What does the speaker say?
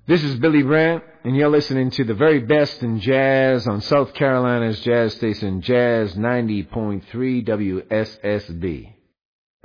This is Billy Brandt, and you're listening to the very best in jazz on South Carolina's jazz station, Jazz 90.3 WSSB.